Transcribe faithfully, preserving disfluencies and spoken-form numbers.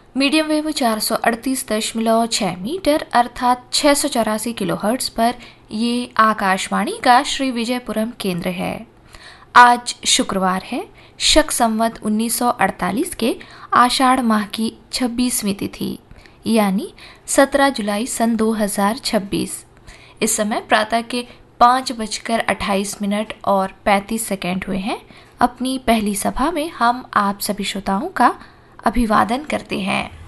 Medium wave चार सौ अड़तीस दशमलव छः मीटर अर्थात छः सौ चौरासी किलोहर्ट्ज पर ये आकाशवाणी का श्री विजयपुरम केंद्र है। आज शुक्रवार है, शक संवत उन्नीस सौ अड़तालीस के आषाढ़ माह की छब्बीसवीं तिथि यानी सत्रह जुलाई सन दो हज़ार छब्बीस। इस समय प्रातः के पाँच बजकर अट्ठाईस मिनट और पैंतीस सेकेंड हुए हैं। अपनी पहली सभा में हम आप सभी श्रोताओं का अभिवादन करते हैं।